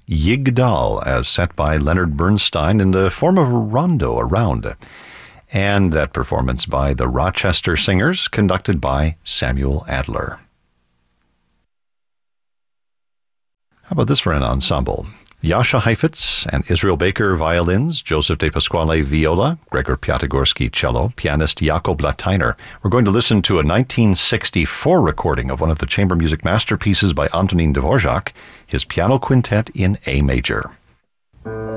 Yigdal, as set by Leonard Bernstein in the form of a rondo, a round. And that performance by the Rochester Singers, conducted by Samuel Adler. How about this for an ensemble? Jascha Heifetz and Israel Baker violins, Joseph De Pasquale viola, Gregor Piatigorsky cello, pianist Jakob Lateiner. We're going to listen to a 1964 recording of one of the chamber music masterpieces by Antonin Dvorak, his piano quintet in A major.